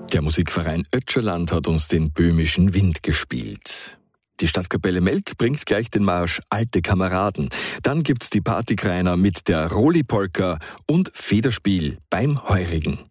Der Musikverein Ötscherland hat uns den böhmischen Wind gespielt. Die Stadtkapelle Melk bringt gleich den Marsch Alte Kameraden. Dann gibt's die Partykreiner mit der Roli-Polka und Federspiel beim Heurigen.